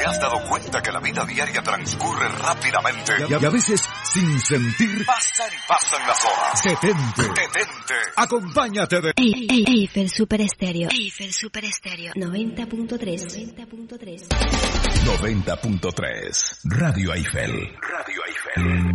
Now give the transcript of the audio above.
¿Te has dado cuenta que la vida diaria transcurre rápidamente? Y a veces, sin sentir, pasan las horas. Detente. Acompáñate de Eiffel Super Estéreo. Eiffel Super Estéreo. 90.3. 90.3. Radio Eiffel.